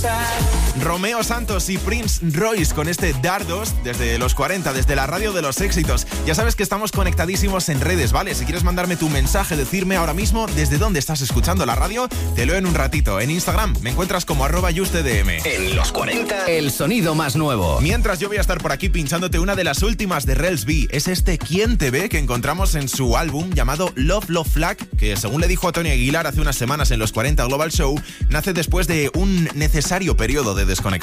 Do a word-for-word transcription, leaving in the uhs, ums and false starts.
Romeo Santos y Prince Royce con este Dardos desde los cuarenta, desde la radio de los éxitos. Ya sabes que estamos conectadísimos en redes, ¿vale? Si quieres mandarme tu mensaje, decirme ahora mismo desde dónde estás escuchando la radio, te leo en un ratito. En Instagram me encuentras como arroba justdm. En los cuarenta, el sonido más nuevo. Mientras yo voy a estar por aquí pinchándote una de las últimas de Rels B. Es este ¿Quién te ve? Que encontramos en su álbum llamado Love Love Flag, que según le dijo a Tony Aguilar hace unas semanas en los cuarenta Global Show, nace después de un necesario periodo de desconexión.